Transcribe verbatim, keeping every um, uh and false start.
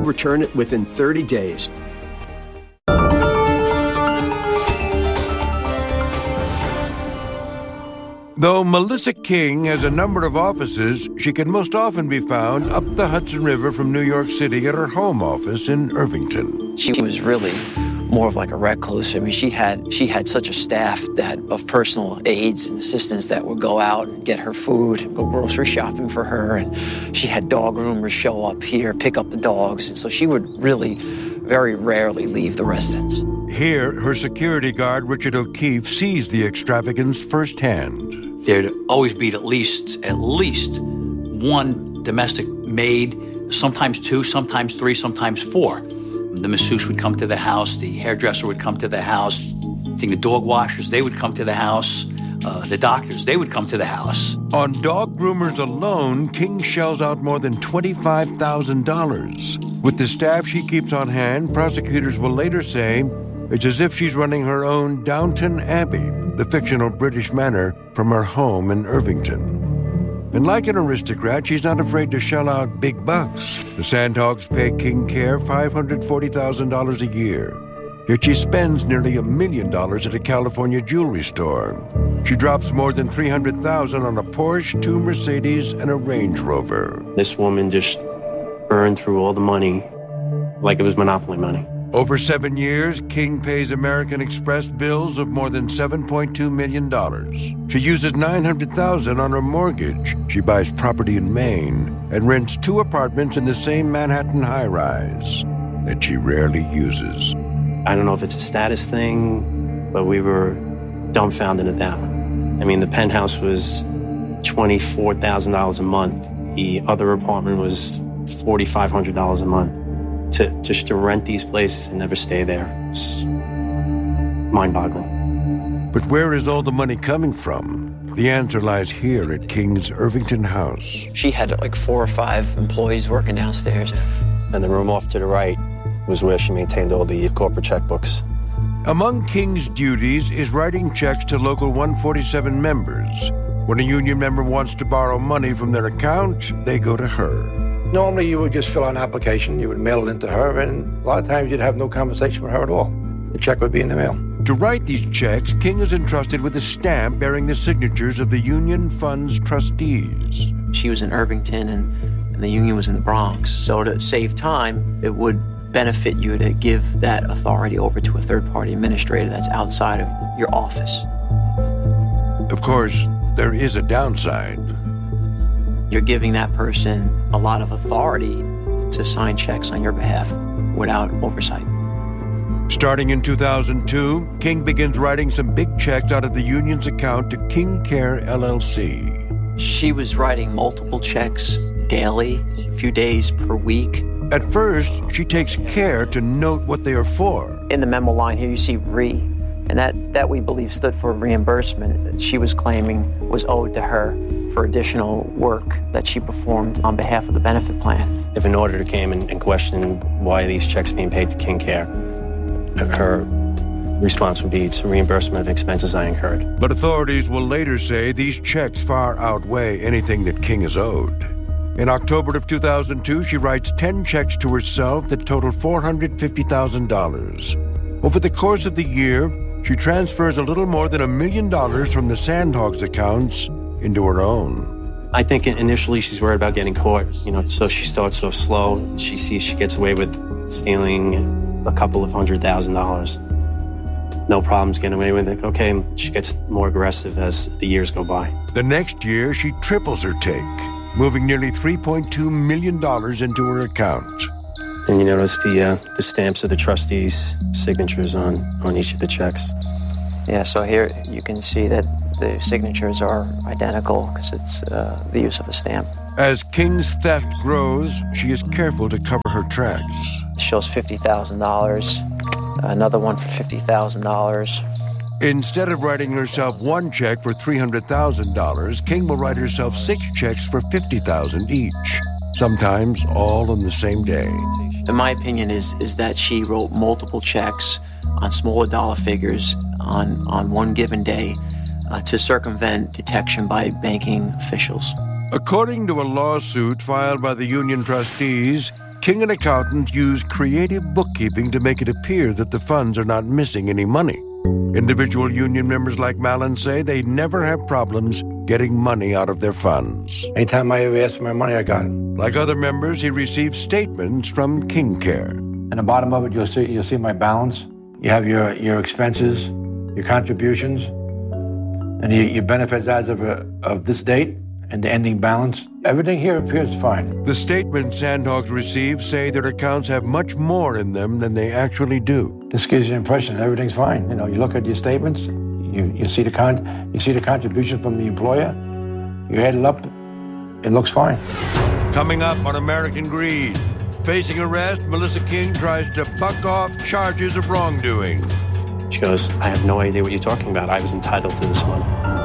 return it within thirty days. Though Melissa King has a number of offices, she can most often be found up the Hudson River from New York City at her home office in Irvington. She was really more of like a recluse. I mean, she had she had such a staff that of personal aides and assistants that would go out and get her food, go grocery shopping for her, and she had dog groomers show up here, pick up the dogs, and so she would really very rarely leave the residence. Here, her security guard, Richard O'Keefe, sees the extravagance firsthand. There'd always be at least, at least one domestic maid, sometimes two, sometimes three, sometimes four. The masseuse would come to the house, the hairdresser would come to the house, I think the dog washers, they would come to the house, uh, the doctors, they would come to the house. On dog groomers alone, King shells out more than twenty-five thousand dollars. With the staff she keeps on hand, prosecutors will later say it's as if she's running her own Downton Abbey, the fictional British manor, from her home in Irvington. And like an aristocrat, she's not afraid to shell out big bucks. The Sandhogs pay King Care five hundred forty thousand dollars a year. Yet she spends nearly a million dollars at a California jewelry store. She drops more than three hundred thousand dollars on a Porsche, two Mercedes, and a Range Rover. This woman just burned through all the money like it was Monopoly money. Over seven years, King pays American Express bills of more than seven point two million dollars. She uses nine hundred thousand dollars on her mortgage. She buys property in Maine and rents two apartments in the same Manhattan high-rise that she rarely uses. I don't know if it's a status thing, but we were dumbfounded at that one. I mean, the penthouse was twenty-four thousand dollars a month. The other apartment was four thousand five hundred dollars a month. To just to rent these places and never stay there. It's mind-boggling. But where is all the money coming from? The answer lies here at King's Irvington house. She had like four or five employees working downstairs. And the room off to the right was where she maintained all the corporate checkbooks. Among King's duties is writing checks to Local one forty-seven members. When a union member wants to borrow money from their account, they go to her. Normally, you would just fill out an application, you would mail it into her, and a lot of times you'd have no conversation with her at all. The check would be in the mail. To write these checks, King is entrusted with a stamp bearing the signatures of the Union Fund's trustees. She was in Irvington, and, and the union was in the Bronx. So to save time, it would benefit you to give that authority over to a third-party administrator that's outside of your office. Of course, there is a downside. You're giving that person a lot of authority to sign checks on your behalf without oversight. Starting in two thousand two, King begins writing some big checks out of the union's account to King Care, L L C. She was writing multiple checks daily, a few days per week. At first, she takes care to note what they are for. In the memo line here, you see re, and that, that we believe stood for reimbursement that she was claiming was owed to her for additional work that she performed on behalf of the benefit plan. If an auditor came and, and questioned why these checks being paid to King Care, her response would be it's a reimbursement of expenses I incurred. But authorities will later say these checks far outweigh anything that King is owed. In October of two thousand two, she writes ten checks to herself that total four hundred fifty thousand dollars. Over the course of the year, she transfers a little more than a million dollars from the Sandhogs accounts into her own. I think initially she's worried about getting caught, you know, so she starts off slow. She sees she gets away with stealing a couple of hundred thousand dollars. No problems getting away with it. Okay, she gets more aggressive as the years go by. The next year, she triples her take, moving nearly three point two million dollars into her account. And you notice the uh, the stamps of the trustees' signatures on, on each of the checks. Yeah, so here you can see that the signatures are identical because it's uh, the use of a stamp. As King's theft grows, she is careful to cover her tracks. It shows fifty thousand dollars, another one for fifty thousand dollars. Instead of writing herself one check for three hundred thousand dollars, King will write herself six checks for fifty thousand dollars each, sometimes all on the same day. In my opinion is is that she wrote multiple checks on smaller dollar figures on, on one given day uh, to circumvent detection by banking officials. According to a lawsuit filed by the union trustees, King and accountants use creative bookkeeping to make it appear that the funds are not missing any money. Individual union members like Mallon say they never have problems getting money out of their funds. Anytime I ever asked for my money, I got it. Like other members, he receives statements from KingCare. At the bottom of it, you'll see you'll see my balance. You have your, your expenses, your contributions, and your, your benefits as of, uh, of this date, and the ending balance. Everything here appears fine. The statements Sandhogs receive say their accounts have much more in them than they actually do. This gives you the impression that everything's fine. You know, you look at your statements, you, you see the con you see the contribution from the employer, you add it up, it looks fine. Coming up on American Greed, facing arrest, Melissa King tries to buck off charges of wrongdoing. She goes, I have no idea what you're talking about. I was entitled to this money.